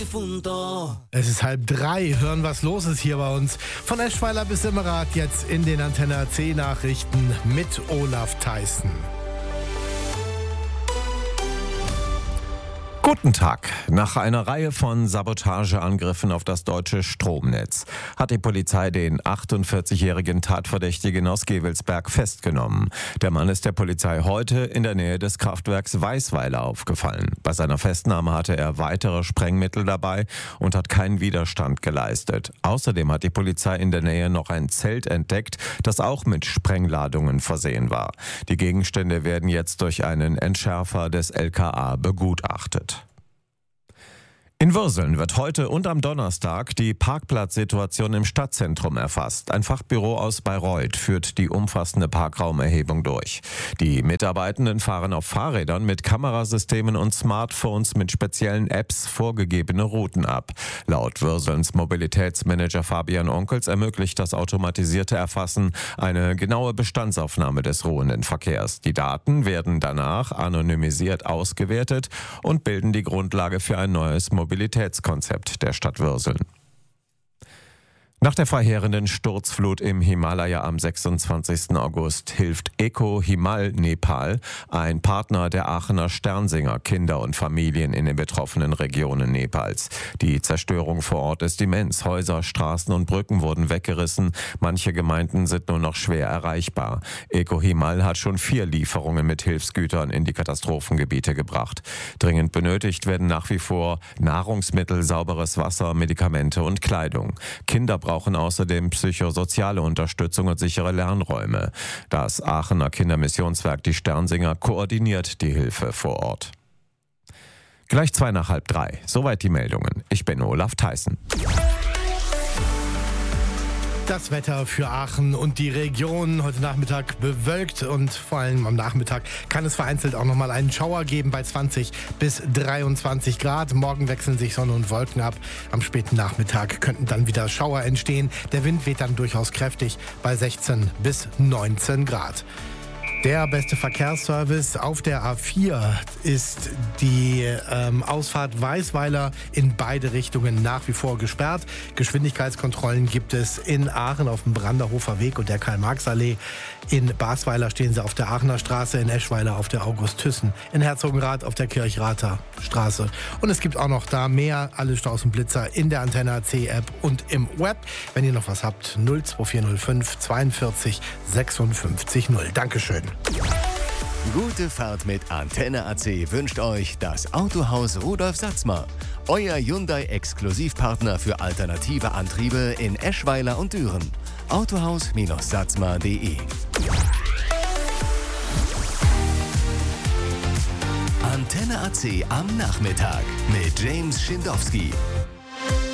difunto. Es ist 2:30. Hören, was los ist hier bei uns. Von Eschweiler bis Simmerath jetzt in den Antenne AC Nachrichten mit Olaf Theissen. Guten Tag. Nach einer Reihe von Sabotageangriffen auf das deutsche Stromnetz hat die Polizei den 48-jährigen Tatverdächtigen aus Gevelsberg festgenommen. Der Mann ist der Polizei heute in der Nähe des Kraftwerks Weisweiler aufgefallen. Bei seiner Festnahme hatte er weitere Sprengmittel dabei und hat keinen Widerstand geleistet. Außerdem hat die Polizei in der Nähe noch ein Zelt entdeckt, das auch mit Sprengladungen versehen war. Die Gegenstände werden jetzt durch einen Entschärfer des LKA begutachtet. In Würseln wird heute und am Donnerstag die Parkplatzsituation im Stadtzentrum erfasst. Ein Fachbüro aus Bayreuth führt die umfassende Parkraumerhebung durch. Die Mitarbeitenden fahren auf Fahrrädern mit Kamerasystemen und Smartphones mit speziellen Apps vorgegebene Routen ab. Laut Würselns Mobilitätsmanager Fabian Onkels ermöglicht das automatisierte Erfassen eine genaue Bestandsaufnahme des ruhenden Verkehrs. Die Daten werden danach anonymisiert ausgewertet und bilden die Grundlage für ein neues Mobilitätskonzept der Stadt Würseln. Nach der verheerenden Sturzflut im Himalaya am 26. August hilft Eco Himal Nepal, ein Partner der Aachener Sternsinger, Kinder und Familien in den betroffenen Regionen Nepals. Die Zerstörung vor Ort ist immens. Häuser, Straßen und Brücken wurden weggerissen. Manche Gemeinden sind nur noch schwer erreichbar. Eco Himal hat schon 4 Lieferungen mit Hilfsgütern in die Katastrophengebiete gebracht. Dringend benötigt werden nach wie vor Nahrungsmittel, sauberes Wasser, Medikamente und Kleidung. Kinder brauchen außerdem psychosoziale Unterstützung und sichere Lernräume. Das Aachener Kindermissionswerk Die Sternsinger koordiniert die Hilfe vor Ort. Gleich 2:30. Soweit die Meldungen. Ich bin Olaf Theissen. Das Wetter für Aachen und die Region heute Nachmittag bewölkt und vor allem am Nachmittag kann es vereinzelt auch nochmal einen Schauer geben bei 20 bis 23 Grad. Morgen wechseln sich Sonne und Wolken ab. Am späten Nachmittag könnten dann wieder Schauer entstehen. Der Wind weht dann durchaus kräftig bei 16 bis 19 Grad. Der beste Verkehrsservice auf der A4 ist die Ausfahrt Weisweiler in beide Richtungen nach wie vor gesperrt. Geschwindigkeitskontrollen gibt es in Aachen auf dem Branderhofer Weg und der Karl-Marx-Allee. In Basweiler stehen sie auf der Aachener Straße, in Eschweiler auf der August-Thyssen, in Herzogenrath auf der Kirchrather Straße. Und es gibt auch noch da mehr, alle Staus und Blitzer in der Antenne AC App und im Web. Wenn ihr noch was habt, 02405 42 56 0. Dankeschön. Gute Fahrt mit Antenne AC wünscht euch das Autohaus Rudolf Satzmer. Euer Hyundai-Exklusivpartner für alternative Antriebe in Eschweiler und Düren. Autohaus-satzmer.de. Antenne AC am Nachmittag mit James Schindowski.